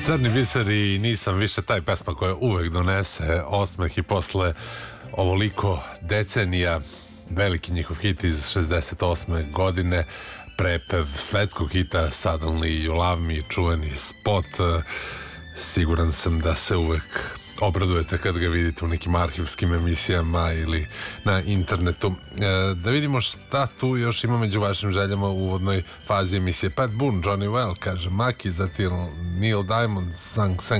Crni biser i Nisam više, taj pesma koja uvek donese osmeh i posle ovoliko decenija, veliki njihov hit iz 68. godine, prepev svetskog hita Suddenly You Love Me, čuveni spot. Siguran sam da se uvek obradujete kad ga vidite u nekim arhivskim emisijama ili na internetu. Da vidimo šta tu još ima među vašim željama u uvodnoj fazi emisije. Pat Boone, Johnny Well, kaže Maki, zatim Neil Diamond, Sang